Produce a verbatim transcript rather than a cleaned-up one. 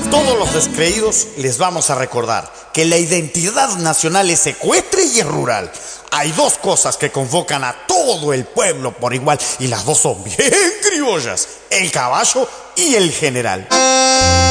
Todos los descreídos les vamos a recordar que la identidad nacional es ecuestre y es rural. Hay dos cosas que convocan a todo el pueblo por igual y las dos son bien criollas: el caballo y el general.